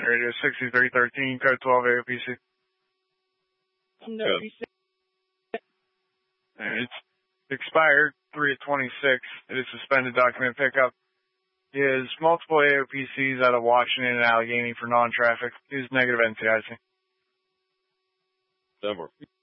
Radio 6313, code 12 AOPC. No, It's expired 3/26. It is suspended document pickup. Is multiple AOPCs out of Washington and Allegheny for non-traffic. Is negative NCIC. Over.